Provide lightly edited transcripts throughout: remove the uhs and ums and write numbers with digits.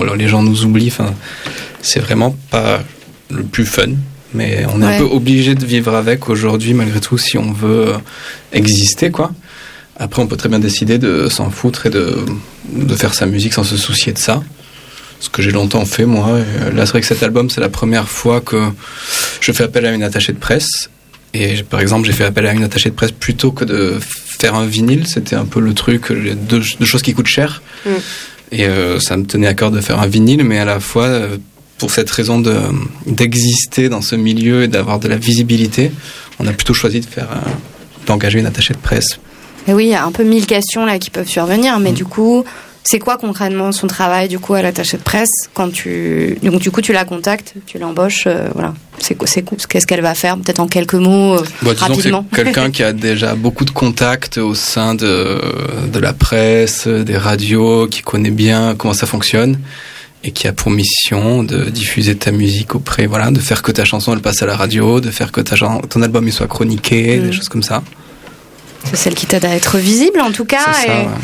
les gens nous oublient. Enfin, c'est vraiment pas le plus fun. Mais on est un peu obligé de vivre avec aujourd'hui, malgré tout, si on veut exister, quoi. Après, on peut très bien décider de s'en foutre et de faire sa musique sans se soucier de ça. Ce que j'ai longtemps fait, moi. Et là, c'est vrai que cet album, c'est la première fois que je fais appel à une attachée de presse. Et par exemple, j'ai fait appel à une attachée de presse plutôt que de faire un vinyle. C'était un peu le truc, deux choses qui coûtent cher. Et ça me tenait à cœur de faire un vinyle, mais à la fois... pour cette raison d'exister dans ce milieu et d'avoir de la visibilité, on a plutôt choisi d'engager une attachée de presse. Et oui, il y a un peu 1000 questions là qui peuvent survenir, mais du coup, c'est quoi concrètement son travail du coup à l'attachée de presse quand donc du coup tu la contactes, tu l'embauches, voilà. Qu'est-ce qu'elle va faire, peut-être en quelques mots, rapidement. C'est quelqu'un qui a déjà beaucoup de contacts au sein de la presse, des radios, qui connaît bien comment ça fonctionne. Et qui a pour mission de diffuser ta musique auprès, voilà, de faire que ta chanson elle passe à la radio, de faire que ton album il soit chroniqué, des choses comme ça. C'est celle qui t'aide à être visible en tout cas, c'est ça,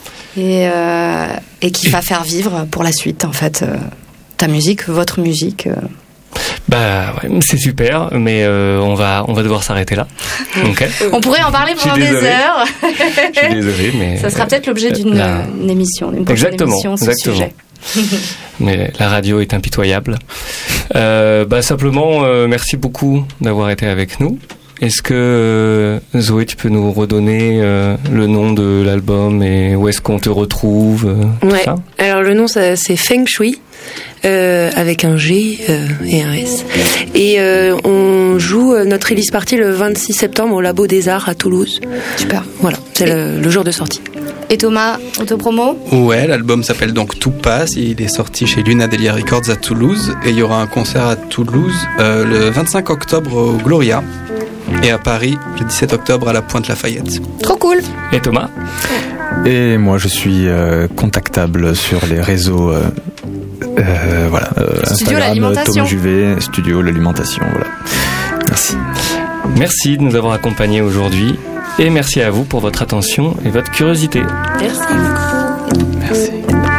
et qui va faire vivre pour la suite en fait ta musique, votre musique. Bah ouais, c'est super, mais on va devoir s'arrêter là. Okay. On pourrait en parler pendant des heures. Je suis désolé, mais ça sera peut-être l'objet d'une émission, d'une prochaine émission sur ce sujet. Mais la radio est impitoyable. Simplement, merci beaucoup d'avoir été avec nous. Est-ce que Zoé, tu peux nous redonner le nom de l'album et où est-ce qu'on te retrouve Ouais. Ça alors le nom c'est Feng Shui. Avec un G et un S. Et on joue notre release party le 26 septembre au Labo des Arts à Toulouse. Super. Voilà, c'est le jour de sortie. Et Thomas, autopromo ? Ouais, l'album s'appelle donc Tout passe. Il est sorti chez Luna Delia Records à Toulouse. Et il y aura un concert à Toulouse le 25 octobre au Gloria. Et à Paris, le 17 octobre à la Pointe-Lafayette. Trop cool. Et Thomas ? Et moi, je suis contactable sur les réseaux... voilà, Studio Instagram, l'alimentation. Thomas Juvet, Studio l'alimentation, voilà. Merci. Merci de nous avoir accompagnés aujourd'hui et merci à vous pour votre attention et votre curiosité. Merci.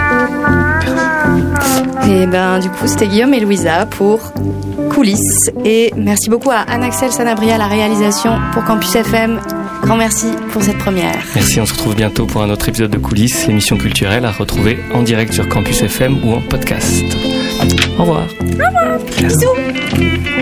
Et du coup, c'était Guillaume et Louisa pour Coulisses. Et merci beaucoup à Anne-Axel Sanabria à la réalisation pour Campus FM. Grand merci pour cette première. Merci, on se retrouve bientôt pour un autre épisode de Coulisses, l'émission culturelle à retrouver en direct sur Campus FM ou en podcast. Au revoir. Au revoir. Bisous.